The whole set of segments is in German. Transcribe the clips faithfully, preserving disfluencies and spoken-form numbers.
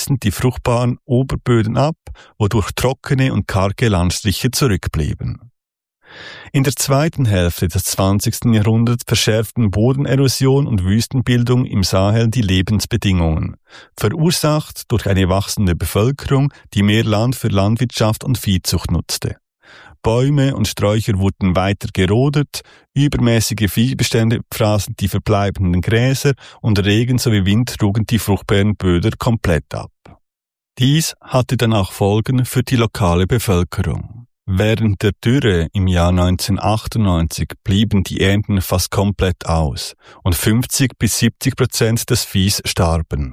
schließend die fruchtbaren Oberböden ab, wodurch trockene und karge Landstriche zurückblieben. In der zweiten Hälfte des zwanzigsten Jahrhunderts verschärften Bodenerosion und Wüstenbildung im Sahel die Lebensbedingungen, verursacht durch eine wachsende Bevölkerung, die mehr Land für Landwirtschaft und Viehzucht nutzte. Bäume und Sträucher wurden weiter gerodet, übermäßige Viehbestände fraßen die verbleibenden Gräser und Regen sowie Wind trugen die fruchtbaren Böden komplett ab. Dies hatte dann auch Folgen für die lokale Bevölkerung. Während der Dürre im Jahr neunzehnhundertachtundneunzig blieben die Ernten fast komplett aus und fünfzig bis siebzig Prozent des Viehs starben.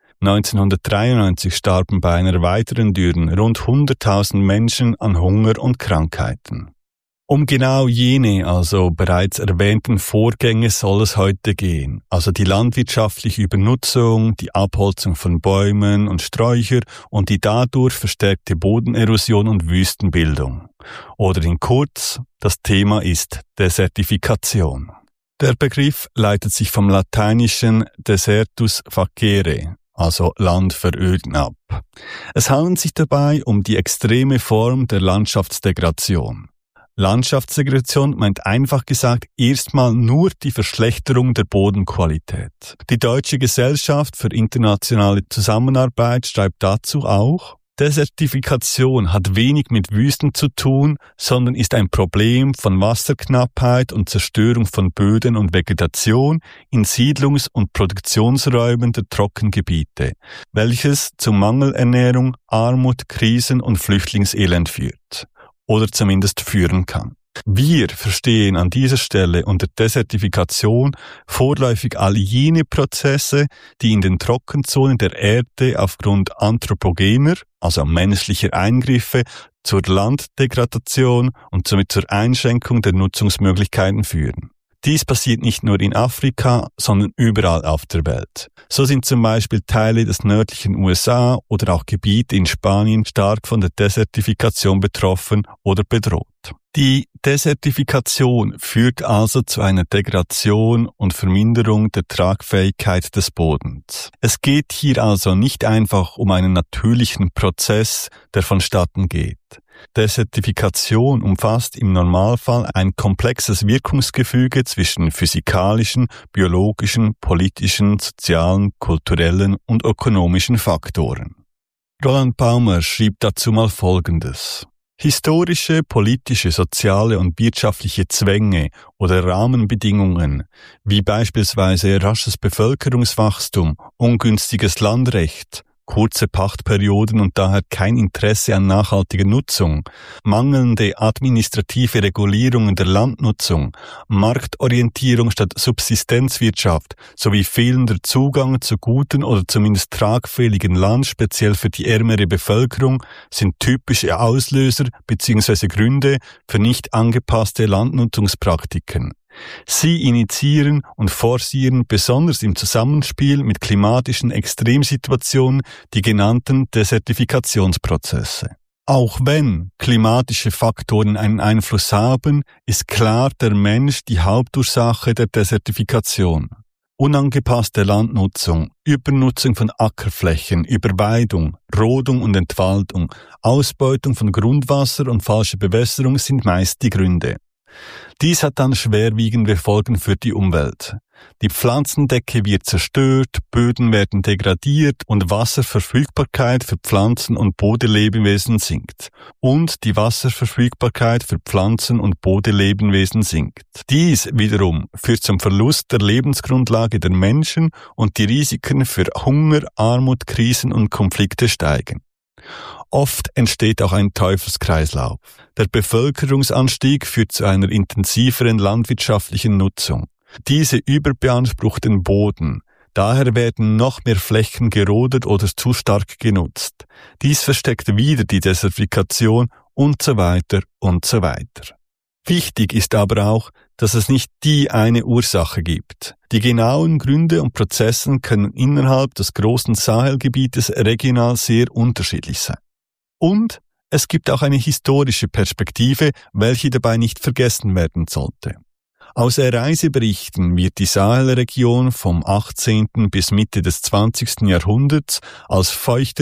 neunzehnhundertdreiundneunzig starben bei einer weiteren Dürre rund hunderttausend Menschen an Hunger und Krankheiten. Um genau jene, also bereits erwähnten Vorgänge soll es heute gehen, also die landwirtschaftliche Übernutzung, die Abholzung von Bäumen und Sträuchern und die dadurch verstärkte Bodenerosion und Wüstenbildung. Oder in kurz, das Thema ist Desertifikation. Der Begriff leitet sich vom lateinischen desertus facere, also Land veröden, ab. Es handelt sich dabei um die extreme Form der Landschaftsdegradation. Landschaftsdegradation meint einfach gesagt erstmal nur die Verschlechterung der Bodenqualität. Die Deutsche Gesellschaft für internationale Zusammenarbeit schreibt dazu auch: Desertifikation hat wenig mit Wüsten zu tun, sondern ist ein Problem von Wasserknappheit und Zerstörung von Böden und Vegetation in Siedlungs- und Produktionsräumen der Trockengebiete, welches zu Mangelernährung, Armut, Krisen und Flüchtlingselend führt. Oder zumindest führen kann. Wir verstehen an dieser Stelle unter Desertifikation vorläufig all jene Prozesse, die in den Trockenzonen der Erde aufgrund anthropogener, also menschlicher Eingriffe, zur Landdegradation und somit zur Einschränkung der Nutzungsmöglichkeiten führen. Dies passiert nicht nur in Afrika, sondern überall auf der Welt. So sind zum Beispiel Teile des nördlichen U S A oder auch Gebiete in Spanien stark von der Desertifikation betroffen oder bedroht. Die Desertifikation führt also zu einer Degradation und Verminderung der Tragfähigkeit des Bodens. Es geht hier also nicht einfach um einen natürlichen Prozess, der vonstatten geht. Desertifikation umfasst im Normalfall ein komplexes Wirkungsgefüge zwischen physikalischen, biologischen, politischen, sozialen, kulturellen und ökonomischen Faktoren. Roland Paumer schrieb dazu mal Folgendes: Historische, politische, soziale und wirtschaftliche Zwänge oder Rahmenbedingungen, wie beispielsweise rasches Bevölkerungswachstum, ungünstiges Landrecht, kurze Pachtperioden und daher kein Interesse an nachhaltiger Nutzung, mangelnde administrative Regulierungen der Landnutzung, Marktorientierung statt Subsistenzwirtschaft sowie fehlender Zugang zu guten oder zumindest tragfähigen Land, speziell für die ärmere Bevölkerung, sind typische Auslöser bzw. Gründe für nicht angepasste Landnutzungspraktiken. Sie initiieren und forcieren besonders im Zusammenspiel mit klimatischen Extremsituationen die genannten Desertifikationsprozesse. Auch wenn klimatische Faktoren einen Einfluss haben, ist klar der Mensch die Hauptursache der Desertifikation. Unangepasste Landnutzung, Übernutzung von Ackerflächen, Überweidung, Rodung und Entwaldung, Ausbeutung von Grundwasser und falsche Bewässerung sind meist die Gründe. Dies hat dann schwerwiegende Folgen für die Umwelt. Die Pflanzendecke wird zerstört, Böden werden degradiert und Wasserverfügbarkeit für Pflanzen und Bodenlebewesen sinkt. Und die Wasserverfügbarkeit für Pflanzen und Bodenlebewesen sinkt. Dies wiederum führt zum Verlust der Lebensgrundlage der Menschen und die Risiken für Hunger, Armut, Krisen und Konflikte steigen. Oft entsteht auch ein Teufelskreislauf. Der Bevölkerungsanstieg führt zu einer intensiveren landwirtschaftlichen Nutzung. Diese überbeansprucht den Boden. Daher werden noch mehr Flächen gerodet oder zu stark genutzt. Dies verstärkt wieder die Desertifikation und so weiter und so weiter. Wichtig ist aber auch, dass es nicht die eine Ursache gibt. Die genauen Gründe und Prozesse können innerhalb des großen Sahelgebietes regional sehr unterschiedlich sein. Und es gibt auch eine historische Perspektive, welche dabei nicht vergessen werden sollte. Aus Reiseberichten wird die Sahelregion vom achtzehnten bis Mitte des zwanzigsten Jahrhunderts als feuchte